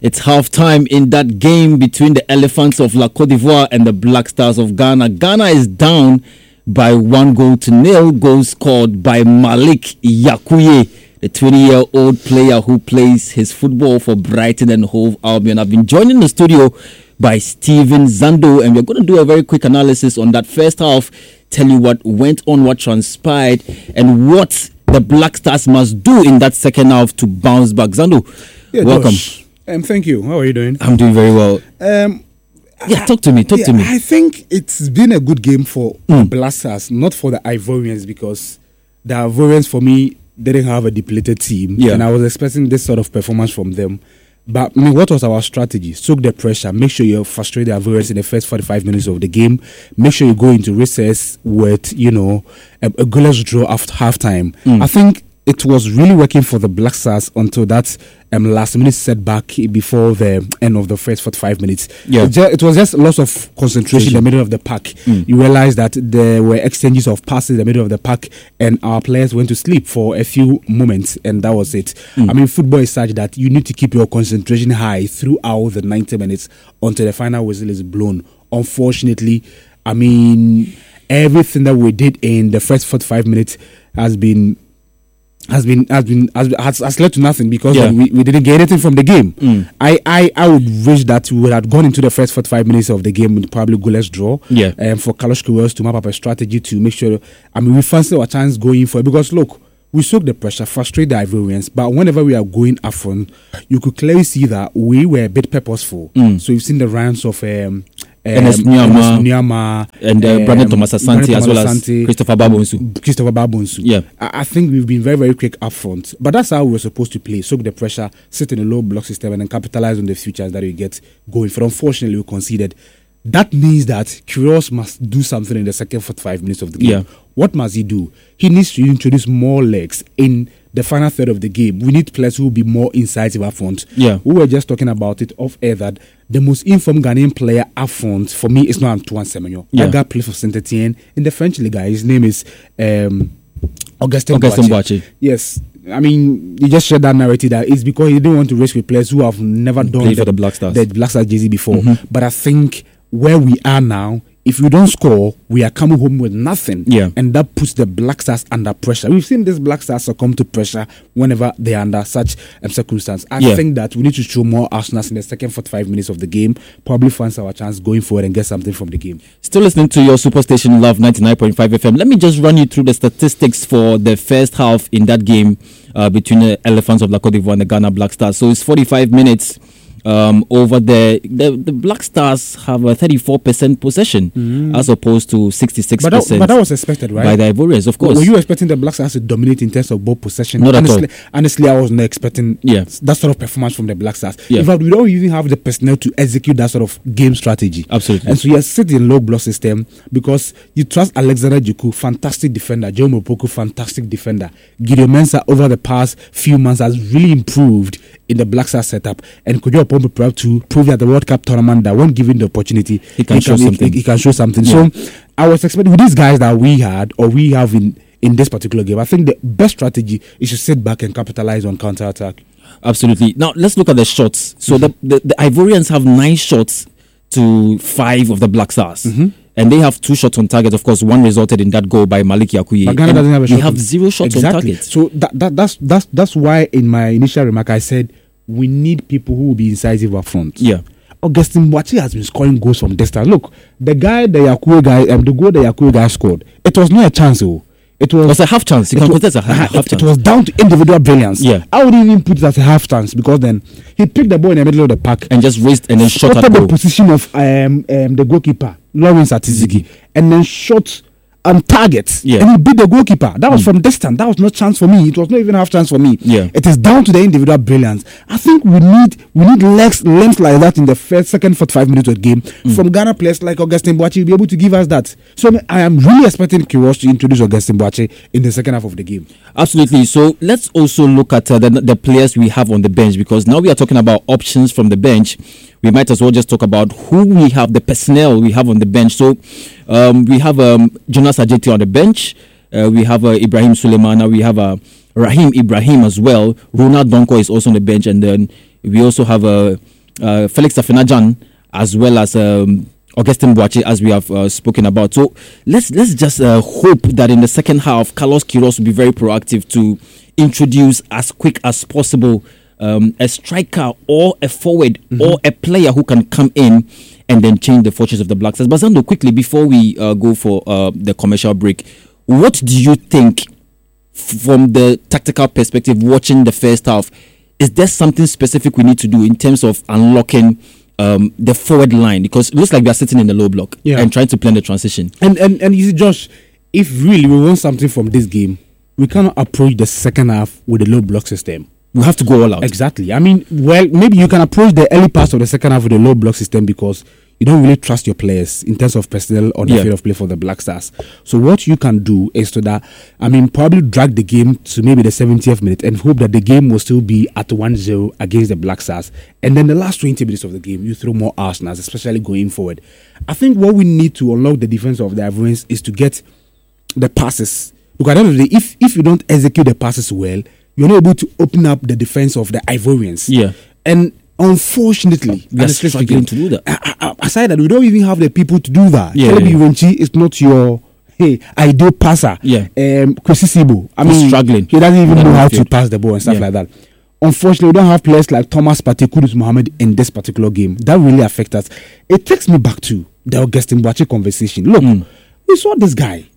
It's halftime in that game between the Elephants of La Côte d'Ivoire and the Black Stars of Ghana. Ghana is down by 1-0. Goals scored by Malik Yakuye, the 20-year-old player who plays his football for Brighton and Hove Albion. I've been joined in the studio by Stephen Zando, and we're going to do a very quick analysis on that first half, tell you what went on, what transpired, and what the Black Stars must do in that second half to bounce back. Zando, welcome. Josh, thank you. How are you doing? I'm doing very well. Talk to me. I think it's been a good game for Black Stars, not for the Ivorians, because the Ivorians, for me, didn't have a depleted team, and I was expecting this sort of performance from them. But what was our strategy? Soak the pressure. Make sure you frustrate the Ivorians in the first 45 minutes of the game. Make sure you go into recess with, a goalless draw after halftime. I think it was really working for the Black Stars until that last minute setback before the end of the first 45 minutes. It was just loss of concentration in the middle of the pack. You realize that there were exchanges of passes in the middle of the pack, and our players went to sleep for a few moments, and that was it. I mean, football is such that you need to keep your concentration high throughout the 90 minutes until the final whistle is blown. Unfortunately, I mean, everything that we did in the first 45 minutes has led to nothing, because we didn't get anything from the game. I would wish that we would have gone into the first 45 minutes of the game with probably goalless draw. For Carlos Queiroz to map up a strategy to make sure. I mean, we fancy our chance going for it, because look, we soak the pressure, frustrate the Ivorians, but whenever we are going up front, you could clearly see that we were a bit purposeful. So you've seen the runs of Ernest Nyama and Brandon Thomas Asante, as well as Christopher Babonsu. I think we've been very, very quick up front, but that's how we were supposed to play. Soak the pressure, sit in a low block system, and then capitalize on the futures that we get going. But unfortunately, we conceded. That means that Queiroz must do something in the second 45 minutes of the game. What must he do? He needs to introduce more legs in the final third of the game. We need players who will be more incisive up front. We were just talking about it off air that the most informed Ghanaian player up front for me is not Antoine Semenyo. That guy plays for Saint-Etienne in the French Liga. His name is Augustin Boache. Yes. I mean, you just shared that narrative that it's because he didn't want to race with players who have never done for the Black Stars jersey before. But I think where we are now, if we don't score, we are coming home with nothing. And that puts the Black Stars under pressure. We've seen these Black Stars succumb to pressure whenever they are under such circumstances. I think that we need to show more arsenals in the second 45 minutes of the game, probably fancy our chance going forward and get something from the game. Still listening to your Superstation Love 99.5 FM. Let me just run you through the statistics for the first half in that game between the Elephants of La Côte d'Ivoire and the Ghana Black Stars. So it's 45 minutes. Over there, the Black Stars have a 34% possession as opposed to 66%. But that was expected, right? By the Ivorians, of course. Were you expecting the Black Stars to dominate in terms of ball possession? Not at all. Honestly, I was not expecting that sort of performance from the Black Stars. In fact, we don't even have the personnel to execute that sort of game strategy. Absolutely. And so you are sitting in low block system because you trust Alexander Djiku, fantastic defender, Joe Mopoko, fantastic defender. Gideon Mensah over the past few months has really improved in the Black Stars setup, and Kojo Opombe proud to prove that the World Cup tournament that when given the opportunity, he can show something. So I was expecting with these guys that we had or we have in this particular game, I think the best strategy is to sit back and capitalize on counter-attack. Absolutely. Now let's look at the shots. So the Ivorians have 9 shots to 5 of the Black Stars. And they have 2 shots on target. Of course, one resulted in that goal by Malik Yakuye. But Ghana doesn't have a shot. We have 0 shots on target. So that's why in my initial remark I said we need people who will be incisive up front. Augustin Boache has been scoring goals from distance. Look, the goal the Yakuye guy scored, it was not a chance. It was a half chance. You can contest a half chance. It was down to individual brilliance. I wouldn't even put it as a half chance, because then he picked the ball in the middle of the pack and just raised and then shot at the position of the goalkeeper Lawrence Atizigi, and then shot target, and he beat the goalkeeper. That was from distance. That was no chance for me. It was not even a half chance for me. It is down to the individual brilliance. I think we need length like that in the second 45 minutes of the game from Ghana players like Augustin Boache will be able to give us that. So I am really expecting Queiroz to introduce Augustin Boache in the second half of the game. Absolutely. So let's also look at the players we have on the bench, because now we are talking about options from the bench. We might as well just talk about who we have, the personnel we have on the bench. So we have Jonas Adjetey on the bench. We have Ibrahim Sulemana. We have Rahim Ibrahim as well. Ronald Donko is also on the bench. And then we also have Felix Afena-Gyan, as well as Augustin Boache, as we have spoken about. So let's just hope that in the second half, Carlos Queiroz will be very proactive to introduce as quick as possible a striker or a forward or a player who can come in and then change the fortunes of the Black Stars. Bazando, quickly, before we go for the commercial break, what do you think from the tactical perspective, watching the first half? Is there something specific we need to do in terms of unlocking the forward line? Because it looks like we are sitting in the low block and trying to plan the transition. And you see, Josh, if really we want something from this game, we cannot approach the second half with a low block system. We have to go all out. Exactly. I mean, well, maybe you can approach the early parts of the second half with a low block system because you don't really trust your players in terms of personnel on the field of play for the Black Stars. So what you can do is probably drag the game to maybe the 70th minute and hope that the game will still be at 1-0 against the Black Stars. And then the last 20 minutes of the game, you throw more arsenals, especially going forward. I think what we need to unlock the defense of the Ivorians is to get the passes. Because at the end of the day, if you don't execute the passes well, you're not able to open up the defense of the Ivorians. Yeah. And unfortunately, we are struggling to do that. Aside that, we don't even have the people to do that. Kelly Iwenchi is not your ideal passer. Kwesi Sibo, he's struggling. He doesn't even know how to pass the ball and stuff like that. Unfortunately, we don't have players like Thomas Partey, Kudus Mohammed in this particular game. That really affects us. It takes me back to the Augustin Boache conversation. Look, we saw this guy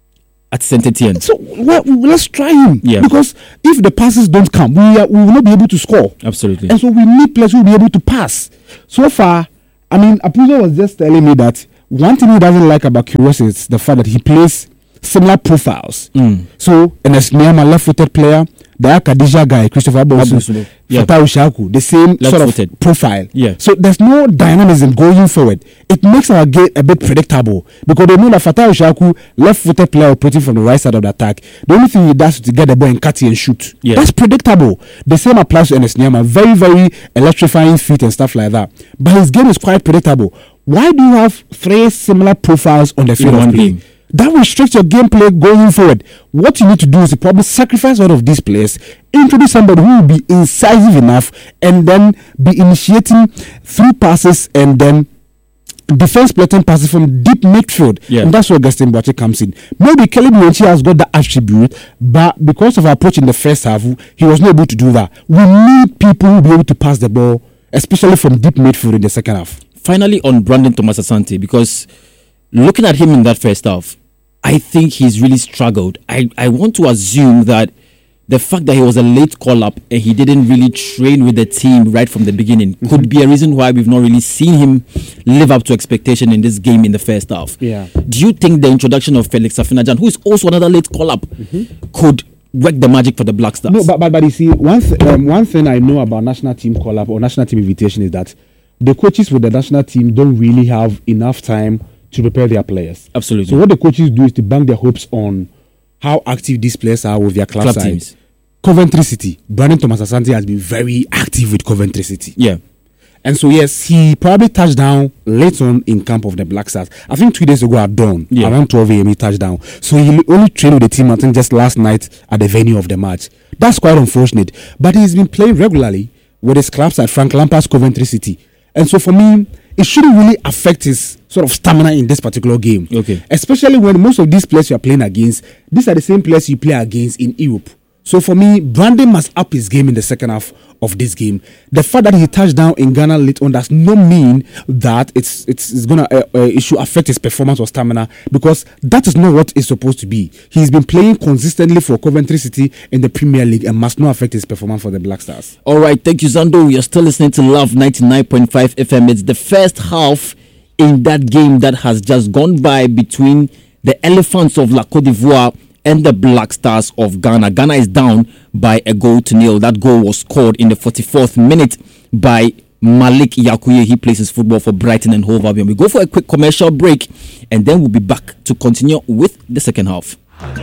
at Saint Etienne. So let's try him. Because if the passes don't come, we will not be able to score. Absolutely. And so we need players who will be able to pass. So far, I mean, Apuzo was just telling me that one thing he doesn't like about Queiroz is the fact that he plays similar profiles. So, Enes Nyama, left-footed player, the Akadija guy, Christopher Abosu, Fatah Ushaku, the same sort of profile. So there's no dynamism going forward. It makes our game a bit predictable because they know that Fatah Ushaku, left-footed player operating from the right side of the attack, the only thing he does is to get the ball and cut it and shoot. That's predictable. The same applies to Enes Nyama. Very, very electrifying feet and stuff like that. But his game is quite predictable. Why do you have three similar profiles on the field of play? That restricts your gameplay going forward. What you need to do is to probably sacrifice one of these players, introduce somebody who will be incisive enough, and then be initiating through passes and then defense splitting passes from deep midfield. And that's where Augustin Boache comes in. Maybe Kelly Iwenchi has got that attribute, but because of our approach in the first half, he was not able to do that. We need people who will be able to pass the ball, especially from deep midfield in the second half. Finally, on Brandon Thomas Asante, because looking at him in that first half, I think he's really struggled. I want to assume that the fact that he was a late call-up and he didn't really train with the team right from the beginning could be a reason why we've not really seen him live up to expectation in this game in the first half. Do you think the introduction of Felix Afena-Gyan, who is also another late call-up, could work the magic for the Black Stars? No, but you see, one thing I know about national team call-up or national team invitation is that the coaches with the national team don't really have enough time to prepare their players. Absolutely. So what the coaches do is to bank their hopes on how active these players are with their club teams. Coventry City, Brandon Thomas Asante has been very active with Coventry City. And so yes, he probably touched down late on in camp of the Black Stars. I think 2 days ago at dawn, around 12 a.m. he touched down. So he only trained with the team I think just last night at the venue of the match. That's quite unfortunate. But he's been playing regularly with his clubs at Frank Lampard's Coventry City. And so for me, it shouldn't really affect his sort of stamina in this particular game. Especially when most of these players you are playing against, these are the same players you play against in Europe. So for me, Brandon must up his game in the second half of this game. The fact that he touched down in Ghana late on does not mean that it's gonna it should affect his performance or stamina, because that is not what it's supposed to be. He's been playing consistently for Coventry City in the Premier League and must not affect his performance for the Black Stars. All right, thank you, Zando. You're still listening to Love 99.5 FM. It's the first half in that game that has just gone by between the Elephants of La Côte d'Ivoire and the Black Stars of Ghana. Ghana is down by 1-0. That goal was scored in the 44th minute by Malik Yakuye. He plays his football for Brighton and Hove Albion. We go for a quick commercial break and then we'll be back to continue with the second half.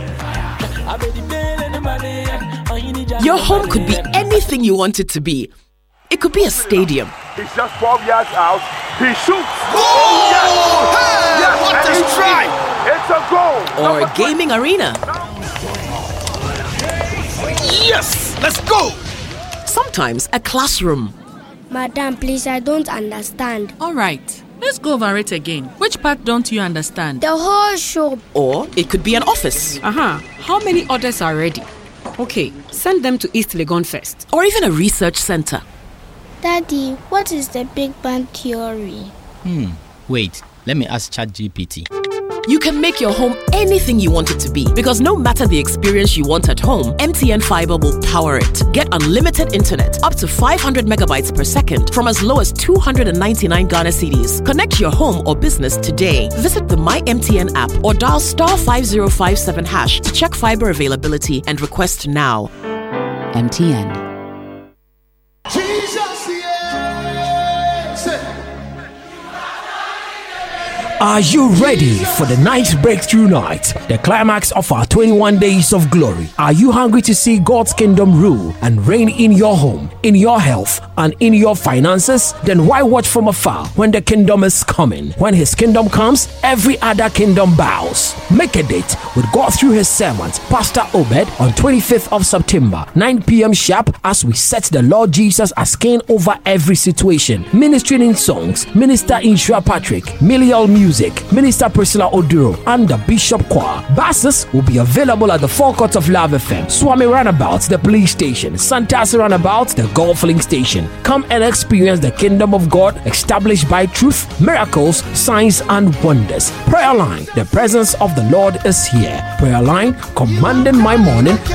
Your home could be anything you want it to be. It could be a stadium. He's just 12 yards out. He shoots. Oh, yes. Hey, yes. what a strike! It's a goal. Or a gaming arena. Yes, let's go. Sometimes a classroom. Madam, please, I don't understand. All right, let's go over it again. Which part don't you understand? The whole shop. Or it could be an office. How many orders are ready? Okay, send them to East Legon first. Or even a research center. Daddy, what is the Big Bang Theory? Wait, let me ask ChatGPT. You can make your home anything you want it to be, because no matter the experience you want at home, MTN Fiber will power it. Get unlimited internet up to 500 megabytes per second from as low as 299 Ghana cedis. Connect your home or business today. Visit the My MTN app or dial *5057# to check fiber availability and request now. MTN. Are you ready for the night breakthrough night, the climax of our 21 days of glory? Are you hungry to see God's kingdom rule and reign in your home, in your health, and in your finances? Then why watch from afar when the kingdom is coming? When his kingdom comes, every other kingdom bows. Make a date with God through his servant, Pastor Obed, on 25th of September, 9 p.m. sharp, as we set the Lord Jesus as king over every situation. Ministering in songs, Minister Inshua Patrick, Milial Music, Minister Priscilla Oduro, and the Bishop Choir. Buses will be available at the forecourt of Love FM, Swami Roundabout, the police station, Santas Roundabout, the golf link station. Come and experience the kingdom of God established by truth, miracles, signs, and wonders. Prayer line, the presence of the Lord is here. Prayer line, commanding my morning.